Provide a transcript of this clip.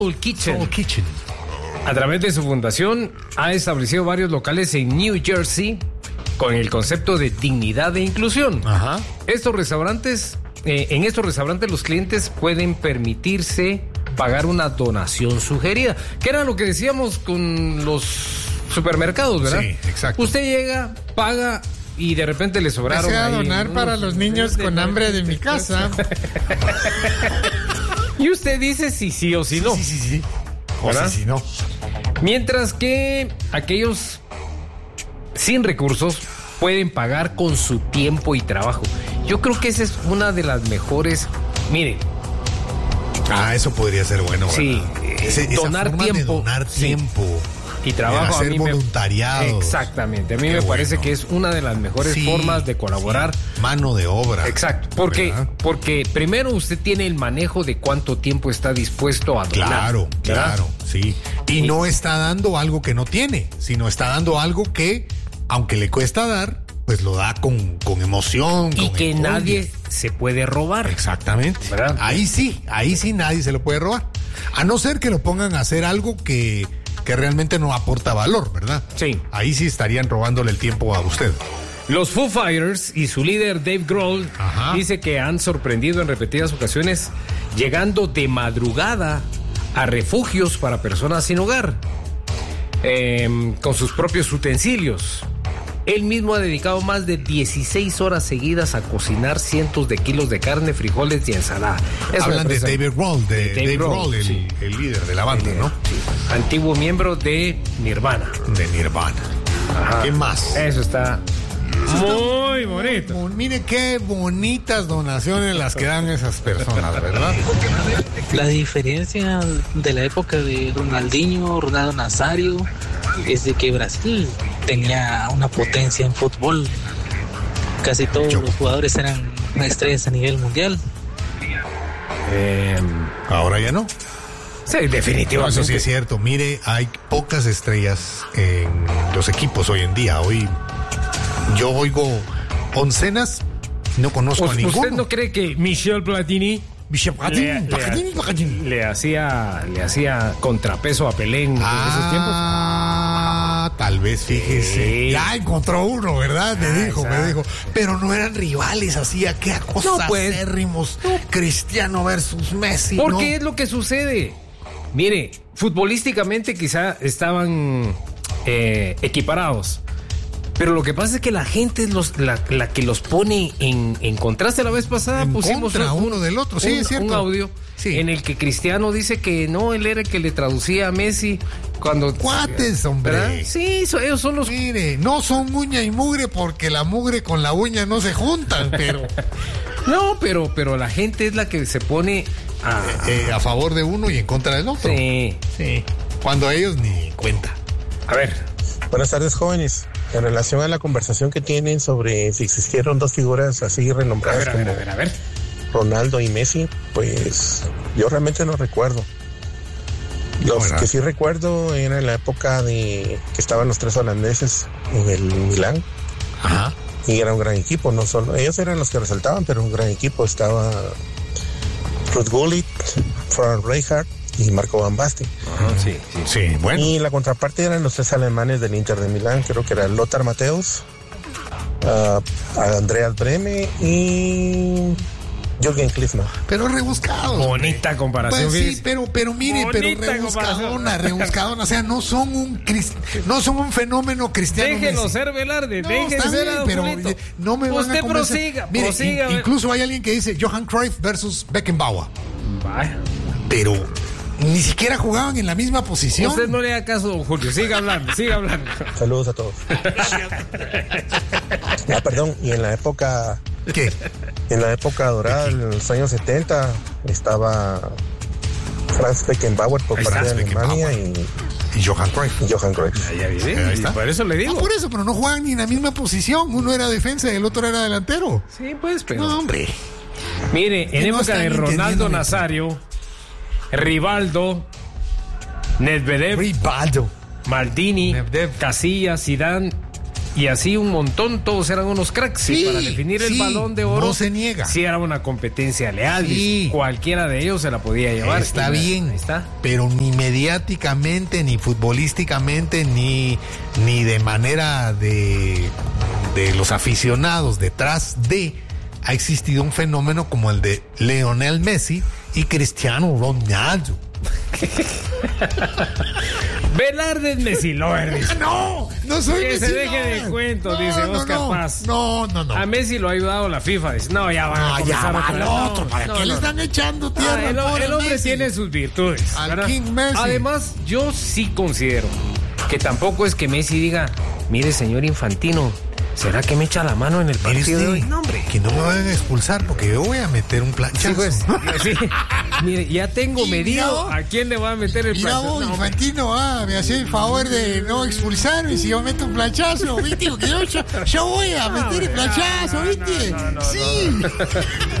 Soul Kitchen. A través de su fundación ha establecido varios locales en New Jersey con el concepto de dignidad e inclusión. Ajá. Estos restaurantes, en estos restaurantes los clientes pueden permitirse pagar una donación sugerida, que era lo que decíamos con los supermercados, ¿verdad? Sí, exacto. Usted llega, paga y de repente le sobraron. Desea ahí donar para los niños con hambre de mi casa. Y usted dice si sí o si no. Sí. O ¿verdad? si no. Mientras que aquellos sin recursos pueden pagar con su tiempo y trabajo. Yo creo que esa es una de las mejores. Mire. Eso podría ser bueno, ¿verdad? Sí, donar esa forma tiempo. de donar tiempo. Y trabajo hacer a mí voluntariado. Exactamente. A mí me parece que es una de las mejores formas de colaborar. Sí. Mano de obra. Exacto. Porque primero usted tiene el manejo de cuánto tiempo está dispuesto a donar. Claro, sí. Y no está dando algo que no tiene, sino está dando algo que, aunque le cuesta dar, pues lo da con emoción. Y con que enjundia. nadie se puede robar. Exactamente. ¿Verdad? Ahí sí nadie se lo puede robar. A no ser que lo pongan a hacer algo que realmente no aporta valor, ¿verdad? Sí. Ahí sí estarían robándole el tiempo a usted. Los Foo Fighters y su líder Dave Grohl dice que han sorprendido en repetidas ocasiones llegando de madrugada a refugios para personas sin hogar con sus propios utensilios. Él mismo ha dedicado más de 16 horas seguidas a cocinar cientos de kilos de carne, frijoles y ensalada. Hablan de David Grohl, Dave Grohl, el líder de la banda, ¿no? Sí. Antiguo miembro de Nirvana. Ajá. ¿Qué más? Eso está muy bonito. Mire qué bonitas donaciones las que dan esas personas, ¿verdad? La diferencia de la época de Ronaldinho, Ronaldo Nazario, es de que Brasil tenía una potencia en fútbol. Casi todos los jugadores eran estrellas a nivel mundial. Ahora ya no. Sí, definitivamente. Eso sí es cierto. Mire, hay pocas estrellas en los equipos hoy en día. Hoy yo oigo oncenas, no conozco a ninguno. ¿Usted no cree que Michel Platini le hacía contrapeso a Pelé en esos tiempos? Tal vez, fíjese. Sí. Ya encontró uno, ¿verdad? Me dijo. Pero no eran rivales, hacía qué cosas acérrimos. Cristiano versus Messi. Porque es lo que sucede. Mire, futbolísticamente quizá estaban equiparados. Pero lo que pasa es que la gente es la que los pone en contraste. La vez pasada pusimos uno del otro, sí, es cierto. Un audio en el que Cristiano dice que no, él era el que le traducía a Messi cuando... Cuates, hombre. ¿verdad? Sí, ellos son los... Mire, no son uña y mugre porque la mugre con la uña no se juntan, pero... No, pero la gente es la que se pone a favor de uno y en contra del otro. Sí. Cuando ellos ni cuenta. A ver. Buenas tardes, jóvenes. En relación a la conversación que tienen sobre si existieron dos figuras así renombradas a ver. Ronaldo y Messi, pues yo realmente no recuerdo. Los que sí recuerdo era en la época de que estaban los tres holandeses en el Milán. Ajá. Y era un gran equipo, no solo ellos eran los que resaltaban, pero un gran equipo. Estaba Ruud Gullit, Frank Rijkaard y Marco Van Basten. Sí, bueno. Y la contraparte eran los tres alemanes del Inter de Milán, creo que era Lothar Matthäus, Andreas Brehme y Jürgen Klinsmann. Pero rebuscado. Bonita comparación. Pues sí, pero mire, rebuscadona. O sea, no son un fenómeno cristiano. Déjenlo ser, Velarde. No, déjenlo ser, pero no me van a convencer. Prosiga. Incluso hay alguien que dice Johan Cruyff versus Beckenbauer. Vaya. Pero ni siquiera jugaban en la misma posición. Usted no le haga caso, don Julio. Siga hablando. Saludos a todos. Perdón, y en la época... ¿Qué? En la época dorada, en los años 70, estaba Franz Beckenbauer por parte de Alemania y Johan Cruyff. Ahí está. Por eso le digo. Por eso, pero no juegan ni en la misma posición. Uno era defensa y el otro era delantero. Sí, pues, pero... No, hombre. Mire, en época de Ronaldo Nazario, Rivaldo, Nedved, Rivaldo, Maldini, Casillas, Zidane y así un montón, todos eran unos cracks. Sí, y para definir el Balón de Oro no se niega. sí era una competencia leal. Sí. Cualquiera de ellos se la podía llevar. Está bien, ahí está. pero ni mediáticamente, ni futbolísticamente, ni de manera de los aficionados detrás de, ha existido un fenómeno como el de Lionel Messi y Cristiano Ronaldo. Velarde es Messi Lover, dice. No soy Que Messi. se deje de cuentos, dice Oscar Paz. No. A Messi lo ha ayudado la FIFA. Dice, no, ya van a comenzar otra vez. otro. ¿Para qué le están echando tierra? El hombre Messi? tiene sus virtudes. Al ¿verdad? King Messi. Además, yo sí considero que tampoco es que Messi diga, mire, señor Infantino, ¿será que me echa la mano en el partido de hoy? No, hombre. Que no me vayan a expulsar porque yo voy a meter un planchazo. Sí, pues. Sí. Mire, ya tengo Y medido mira, a quién le va a meter el Mira planchazo. vos, No, Infantino, me hacía el favor de no expulsarme si yo meto un planchazo, ¿viste? Porque yo voy a meter el planchazo, ¿viste? no. Sí.